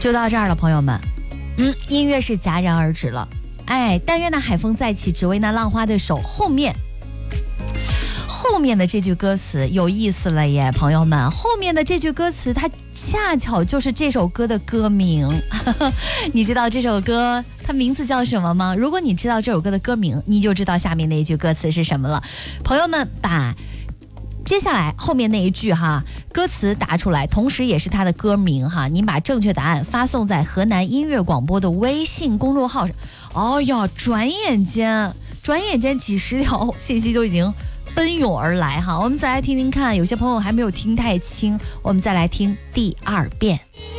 就到这儿了，朋友们。音乐是戛然而止了。哎，但愿那海风再起，只为那浪花的手。后面的这句歌词有意思了耶，朋友们。后面的这句歌词，它恰巧就是这首歌的歌名。你知道这首歌它名字叫什么吗？如果你知道这首歌的歌名，你就知道下面那一句歌词是什么了。朋友们，把接下来后面那一句歌词打出来，同时也是它的歌名你把正确答案发送在河南音乐广播的微信公众号上。哦哟，转眼间几十条信息就已经奔涌而来我们再来听听看，有些朋友还没有听太清，我们再来听第二遍。